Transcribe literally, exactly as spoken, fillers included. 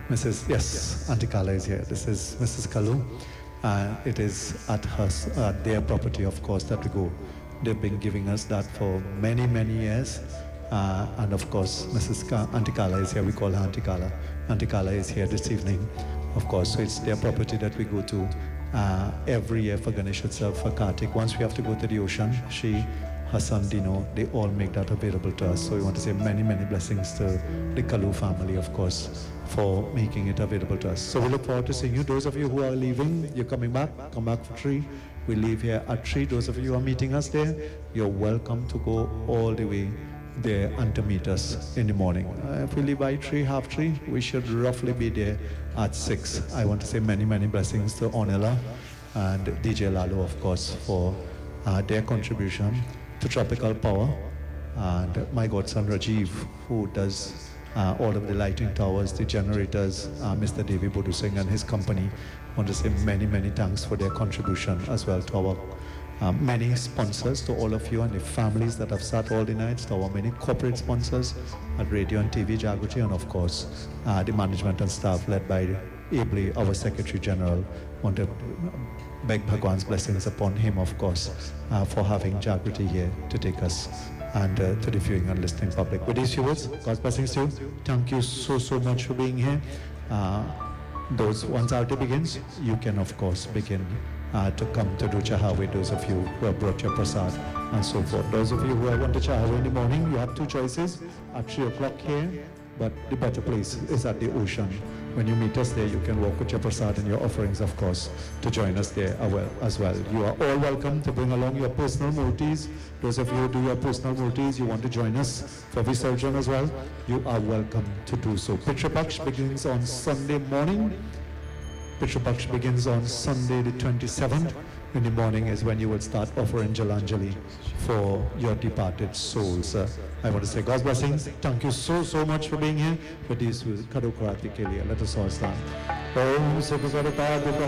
Missus Yes, Auntie Kala is here. This is Missus Kalu. Uh, it is at her, uh, their property, of course, that we go. They've been giving us that for many, many years. Uh, and of course, Missus Ka- Auntie Kala is here. We call her Auntie Kala. Auntie Kala is here this evening, of course. So it's their property that we go to uh, every year for Ganesh Utsav, for Kartik. Once we have to go to the ocean, she, her son Dino, they all make that available to us. So we want to say many, many blessings to the Kalu family, of course, for making it available to us. So we look forward to seeing you. Those of you who are leaving, you're coming back, come back for three. We leave here at three. Those of you who are meeting us there, you're welcome to go all the way there and to meet us in the morning. Uh, if we leave by three, half three, we should roughly be there at six. I want to say many, many blessings to Onela and D J Lalo, of course, for uh, their contribution to Tropical Power, and my godson Rajiv, who does uh, all of the lighting towers, the generators, uh, Mister Devi Bodhu Singh and his company. I want to say many, many thanks for their contribution as well to our uh, many sponsors, to all of you and the families that have sat all the nights, to our many corporate sponsors at Radio and T V Jagriti, and of course uh, the management and staff led by ably our Secretary General. I want to beg Bhagwan's blessings upon him, of course, uh, for having Jagriti here to take us and uh, to the viewing and listening public. With these few words, God's blessings to you. Thank you so, so much for being here. Uh, those, once our day begins, you can, of course, begin uh, to come to do Chahawe, those of you who have brought your prasad and so forth. Those of you who have want to Chahawe in the morning, you have two choices at three o'clock here, but the better place is at the ocean. When you meet us there, you can walk with your prasad and your offerings, of course, to join us there as well. You are all welcome to bring along your personal murtis. Those of you who do your personal murtis, you want to join us for Visarjan as well, you are welcome to do so. Pitru Paksh begins on Sunday morning. Pitru Paksh begins on Sunday the twenty-seventh. In the morning is when you will start offering Jalanjali for your departed souls. Uh, I want to say God's blessings. Thank you so, so much for being here. For this, Kado Karate Kelia. Let us all stand. Om